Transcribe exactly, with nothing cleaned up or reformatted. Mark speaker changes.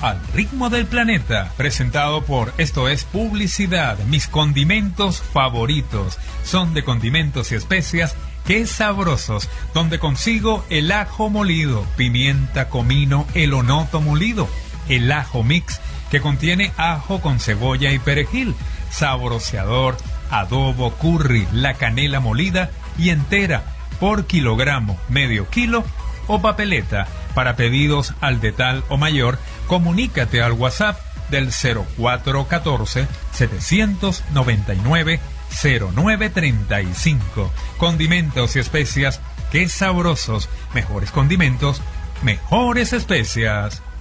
Speaker 1: al ritmo del planeta, presentado por Esto es Publicidad. Mis condimentos favoritos son de condimentos y especias ¡Qué sabrosos! Donde consigo el ajo molido, pimienta, comino, el onoto molido, el ajo mix que contiene ajo con cebolla y perejil, sabroseador, adobo, curry, la canela molida y entera por kilogramo, medio kilo o papeleta. Para pedidos al de tal o mayor, comunícate al WhatsApp del cero cuatro uno cuatro, siete nueve nueve, cero nueve tres cinco. Condimentos y especias, qué sabrosos. Mejores condimentos, mejores especias.